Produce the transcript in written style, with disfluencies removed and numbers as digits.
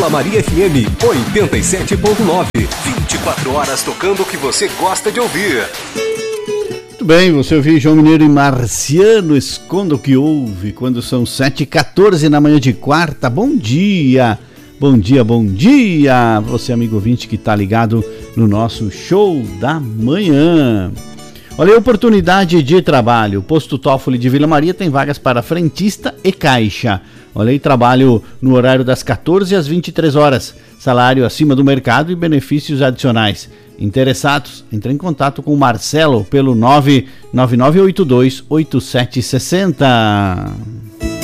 Maria FM 87.9. 24 horas tocando o que você gosta de ouvir. Muito bem, você ouviu João Mineiro e Marciano, Esconda o que Houve, quando são 7h14 na manhã de quarta. Bom dia, bom dia, bom dia, você amigo ouvinte que está ligado no nosso show da manhã. Olha, oportunidade de trabalho, o posto Toffoli de Vila Maria tem vagas para frentista e caixa. Olha aí, trabalho no horário das 14 às 23 horas, salário acima do mercado e benefícios adicionais. Interessados, entre em contato com o Marcelo pelo 999828760.